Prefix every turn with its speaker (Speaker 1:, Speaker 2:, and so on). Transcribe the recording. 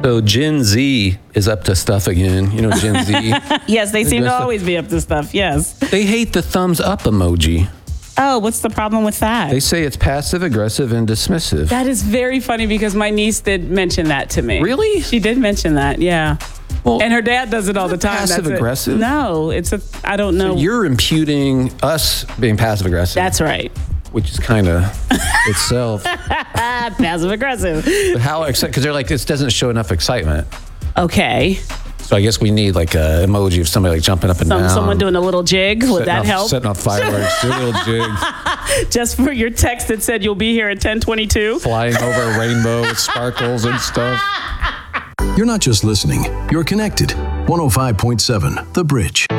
Speaker 1: So Gen Z is up to stuff again. You know, Gen Z.
Speaker 2: Yes, they seem to always be up to stuff. Yes.
Speaker 1: They hate the thumbs up emoji.
Speaker 2: Oh, what's the problem with that?
Speaker 1: They say it's passive aggressive and dismissive.
Speaker 2: That is very funny because my niece did mention that to me.
Speaker 1: Really?
Speaker 2: She did mention that, yeah.
Speaker 1: Well,
Speaker 2: and her dad does it all the time.
Speaker 1: Passive aggressive?
Speaker 2: No, I don't know.
Speaker 1: So you're imputing us being passive aggressive.
Speaker 2: That's right.
Speaker 1: Which is kind of itself.
Speaker 2: Passive aggressive.
Speaker 1: How excited? Because they're like, this doesn't show enough excitement.
Speaker 2: Okay.
Speaker 1: So I guess we need like a emoji of somebody like jumping up and down.
Speaker 2: Someone doing a little jig. Would that help?
Speaker 1: Setting off fireworks. Do a little jig.
Speaker 2: Just for your text that said you'll be here at 10:22.
Speaker 1: Flying over a rainbow with sparkles and stuff.
Speaker 3: You're not just listening. You're connected. 105.7 The Bridge.